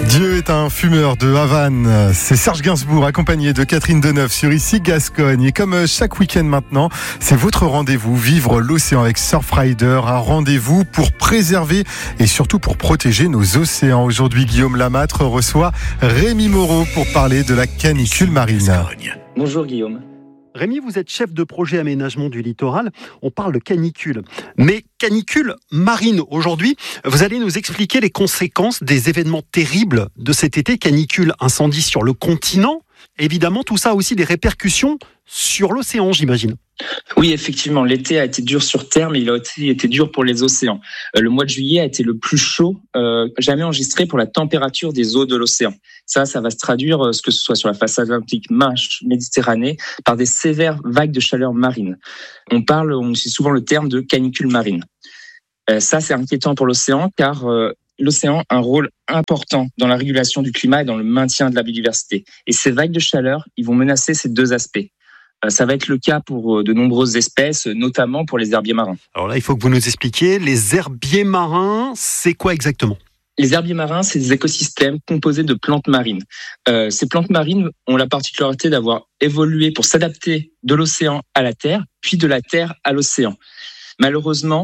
Dieu est un fumeur de Havane. C'est Serge Gainsbourg accompagné de Catherine Deneuve sur Ici Gascogne. Et comme chaque week-end maintenant, c'est votre rendez-vous Vivre l'océan avec Surfrider. Un rendez-vous pour préserver et surtout pour protéger nos océans. Aujourd'hui, Guillaume Lamâtre reçoit Rémi Moreau pour parler de la canicule marine. Bonjour Guillaume. Rémi, vous êtes chef de projet aménagement du littoral. On parle de canicule, mais canicule marine. Aujourd'hui, vous allez nous expliquer les conséquences des événements terribles de cet été. Canicule, incendie sur le continent. Évidemment, tout ça a aussi des répercussions sur l'océan, j'imagine. Oui, effectivement, l'été a été dur sur Terre, mais il a aussi été dur pour les océans. Le mois de juillet a été le plus chaud jamais enregistré pour la température des eaux de l'océan. Ça va se traduire, que ce soit sur la façade atlantique, Méditerranée, par des sévères vagues de chaleur marine. On utilise souvent le terme de canicule marine. Ça, c'est inquiétant pour l'océan, car l'océan a un rôle important dans la régulation du climat et dans le maintien de la biodiversité. Et ces vagues de chaleur, ils vont menacer ces deux aspects. Ça va être le cas pour de nombreuses espèces, notamment pour les herbiers marins. Alors là, il faut que vous nous expliquiez, les herbiers marins, c'est quoi exactement ? Les herbiers marins, c'est des écosystèmes composés de plantes marines. Ces plantes marines ont la particularité d'avoir évolué pour s'adapter de l'océan à la Terre, puis de la Terre à l'océan. Malheureusement,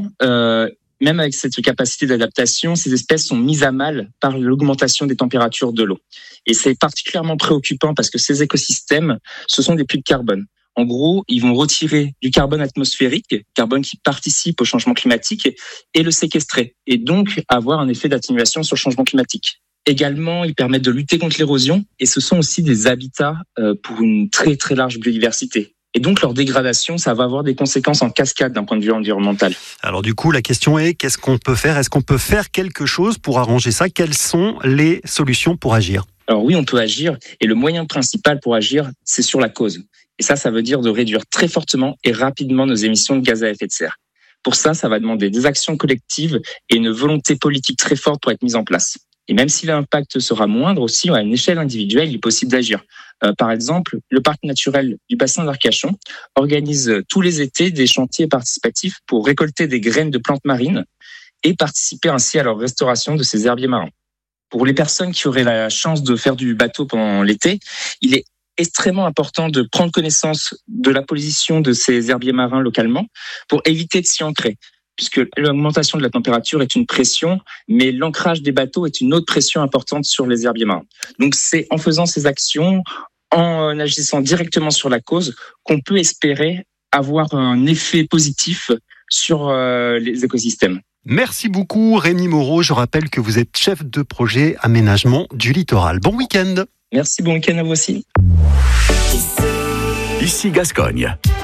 même avec cette capacité d'adaptation, ces espèces sont mises à mal par l'augmentation des températures de l'eau. Et c'est particulièrement préoccupant parce que ces écosystèmes, ce sont des puits de carbone. En gros, ils vont retirer du carbone atmosphérique, carbone qui participe au changement climatique, et le séquestrer, et donc avoir un effet d'atténuation sur le changement climatique. Également, ils permettent de lutter contre l'érosion, et ce sont aussi des habitats pour une très très large biodiversité. Et donc, leur dégradation, ça va avoir des conséquences en cascade d'un point de vue environnemental. Alors du coup, la question est, qu'est-ce qu'on peut faire ? Est-ce qu'on peut faire quelque chose pour arranger ça ? Quelles sont les solutions pour agir ? Alors oui, on peut agir. Et le moyen principal pour agir, c'est sur la cause. Et ça veut dire de réduire très fortement et rapidement nos émissions de gaz à effet de serre. Pour ça va demander des actions collectives et une volonté politique très forte pour être mise en place. Et même si l'impact sera moindre aussi, à une échelle individuelle, il est possible d'agir. Par exemple, le parc naturel du bassin d'Arcachon organise tous les étés des chantiers participatifs pour récolter des graines de plantes marines et participer ainsi à leur restauration de ces herbiers marins. Pour les personnes qui auraient la chance de faire du bateau pendant l'été, il est extrêmement important de prendre connaissance de la position de ces herbiers marins localement pour éviter de s'y ancrer. Puisque l'augmentation de la température est une pression, mais l'ancrage des bateaux est une autre pression importante sur les herbiers marins. Donc c'est en faisant ces actions, en agissant directement sur la cause, qu'on peut espérer avoir un effet positif sur les écosystèmes. Merci beaucoup Rémi Moreau. Je rappelle que vous êtes chef de projet aménagement du littoral. Bon week-end. Merci, bon week-end à vous aussi. Ici Gascogne.